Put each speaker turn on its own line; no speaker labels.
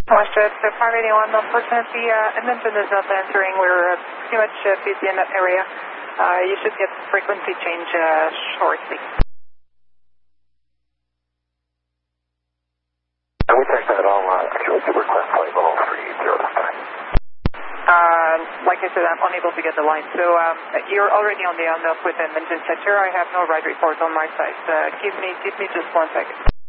Westjet 581, unfortunately, Edmonton is not answering. We're pretty much busy in that area. You should get frequency change shortly.
And we checked that all actually to request flight level 30 this time.
Like I said, I'm unable to get the line. So you're already on the up with Edmonton Center. I have no ride report on my side. Give me just 1 second.